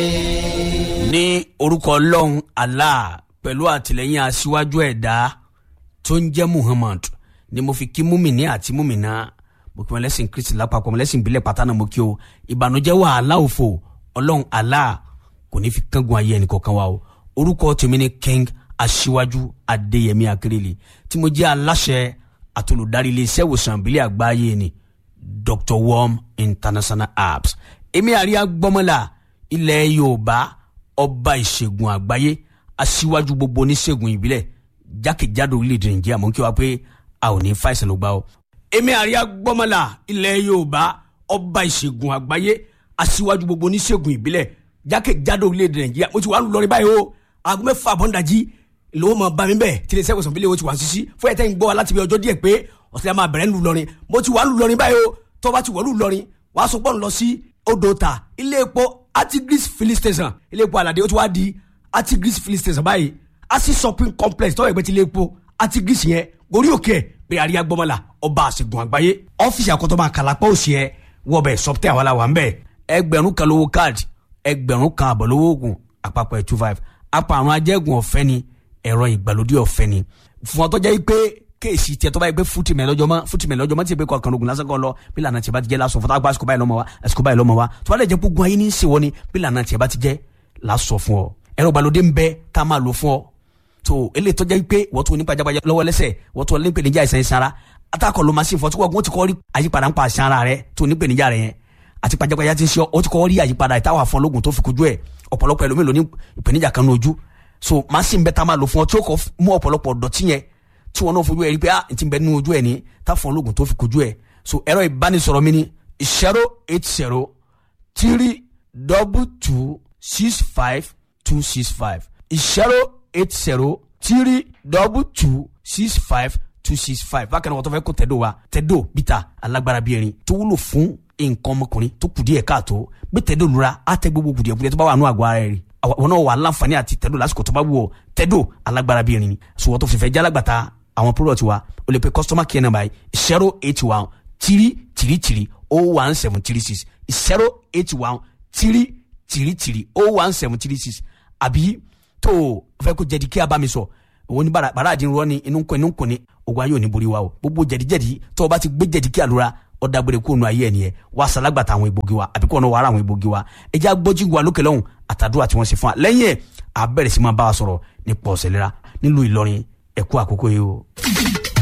ní orúkọ Ọlọ́run Allah pẹ̀lú àtìlẹ́yìn aṣíwájú ẹ̀dá tó ń jẹ́ Muhammad ni mo fi kí múmìnì àti múmìnà mo kí wọn lẹ́sìn Kristi lápapọ̀ mo lẹ́sìn ìbílẹ̀ pátánà mo kí o ìbànújẹ́ wàhálà òfò Ọlọ́run Allah kò ní fi kángun ayé ẹnì kọ̀ọ̀kan wa o. Orúkọ tèmi ni King Aṣíwájú Adéyẹmí Akérèlé tí mo jẹ́ aláṣẹ àtolùdarí iléeṣẹ́ ìwòsàn ìbílẹ̀ àgbáyé ni Dr. Worm International Apps. Èmi àríyá gbọ́mọ́lá ilẹ̀ Yorùbá ọba ìṣègùn àgbáyé aṣíwájú gbogbo oníṣègùn ìbílẹ̀ jákèjádò orílẹ̀-èdè Nàìjíríà mọ̀ kí wá pé a ò ní fàìsàn ló gbà o. Èmi àríyá gbọ́mọ́lá ilẹ̀ Yorùbá ọba ìṣègùn àgbáyé aṣíwájú gbogbo oníṣègùn ìbílẹ̀ jákèjádò orílẹ̀-èdè Nàìjíríà mo ti wà lórí báyìí o aago 6 àbọ̀ǹdàjì lówó máa bá mi bẹ́ẹ̀ tí iléeṣẹ́ ìwòsàn ìbílẹ̀ wo ti wà sísí fún ẹ̀tẹ́ ń gbọ́ wa láti bí ọjọ́ díẹ̀ pé ọ̀sẹ̀ yà máa bẹ̀rẹ̀ ń lu lọrin mo ti wà lù lọrin báyìí o tó bá ti wọ̀ lù lọrin wàá sọ pọ́n lọ sí Odòta ilé epo Artigris filling station ilé epo Aládé ó ti wá di Artigris filling station báyìí asi shopping complex tó ẹgbẹ́ ti ilé epo Artigris yẹn gorí òkè pé àríyá gbọ́mọ́lá ọba àṣègùn àgbáyé ọ́fíìsì àkọ́tọ́ máa kàlápọ̀ òsì ẹ wọ́ọ̀bẹ̀ sọ́pítẹ́ àwọn aláwọ̀ ń bẹ̀ ẹgbẹ̀rún kan lówó káàdì ẹgbẹ̀rún kan àbọ̀ lówó oògùn àpapọ̀ ẹ̀ 25 apá àrùn ajẹ́gùn ọ̀fẹ́ ni ẹ̀rọ ìgbàlódé ọ̀fẹ́ ni fún ọtọ́ jẹ́ pé kéèsì tiẹ̀ tó bá yẹ pé fútìmẹ̀ lọ́jọ́ mọ́ tí ì pé kọ̀ọ̀kan ogun lásán kan lọ bí lànà tiẹ̀ bá ti jẹ́ lásọ̀ fún àsìkò báyìí lọ́mọ wa tó bá lè jẹ́ gbogbo ayé ní í ṣèwọ́ ni bí lànà tiẹ̀ bá ti jẹ́ lásọ̀ fún ọ ẹ̀rọ ìgbàlódé ń bẹ tá a máa lò fún ọ tó eléyìí tó jẹ́ pé wọ́n tó ní pajápajá lọ́wọ́ lẹ́sẹ̀ wọ́n tó ní ìpèníjà ìsàn ìsanra atakọ̀ ló máa ṣe fọ́ tí wọ́n ti kọ́ rí àyípadà ń pa àṣà ara rẹ tó ní ìpèníjà rẹ yẹn àti pajápajá ti ń ṣe ó ti kọ́ rí àyípadà ìtawà fún ológun tó fi kojú ẹ̀ ọ̀pọ̀lọpọ̀ ẹlòmíì ló ní ìpèníjà kan ní ojú so machine bẹ́ẹ̀ tá a máa lò fún ọ tí ó kọ́ mú ọ̀pọ̀lọpọ̀ dọ̀tí yẹn tí wọn náà fojú ẹ rí pé ti bẹ nínú ojú ẹ ní tá fún ológun tó fi kojú ẹ so ẹ̀rọ ìbánisọ̀rọ̀ mi ni 080 322 65265 080 322 65265 bákan náà wọ́n tó fẹ́ kó tẹ̀dó wa tẹ̀dó bíta alágbára bíi erin tó wúlò fún nǹkan ọmọkùnrin tó kù díẹ̀ káàtó gbé tẹ̀dó lura á tẹ gbogbo kùdìẹ̀kùdìẹ̀ tó bá wà nù àgọ́ ara ẹ̀ rí àwọn náà wà láǹfààní àti tẹ̀dó lásìkò tó bá wù ọ́ tẹ̀dó alágbára bíi erin ni sùwọ́n tó fìfẹ́ jálágbàtà àwọn product wa o lè pe customer care number 081 333 01736 081 333 01736 àbí tó fẹ́ kó jẹ̀dí kí a bá mi sọ òun ní bàrà àdínrún ní inú kò ní ogun ayé ò ní borí wa o gbogbo jẹ̀díjẹ̀dí tó o bá ti gbé jẹ̀dí kí àlùra ọ̀dàgbére kó nu ayé ẹ̀ nìyẹn wà sàlágbàtà àwọn egbògi wa àbí kó ọ̀nà wàrà àwọn egbògi wa ẹjẹ́ agbọ́jú wa lókè lọ́hùn àtàdúrà tí wọ́n ṣe fún wa lẹ́yìn ẹ̀ àbẹ̀rẹ̀ sí máa bá wa sọ̀rọ̀ nípa ọ̀sẹ̀ lera nílùú Ìlọrin ẹ̀kú àkókò yìí o.